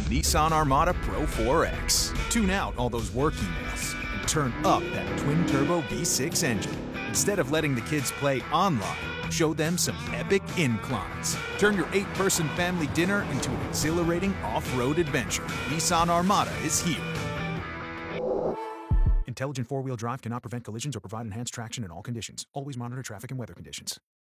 Nissan Armada Pro 4X. Tune out all those work emails and turn up that twin-turbo V6 engine. Instead of letting the kids play online, show them some epic inclines. Turn your 8-person family dinner into an exhilarating off-road adventure. Nissan Armada is here. Intelligent four-wheel drive cannot prevent collisions or provide enhanced traction in all conditions. Always monitor traffic and weather conditions.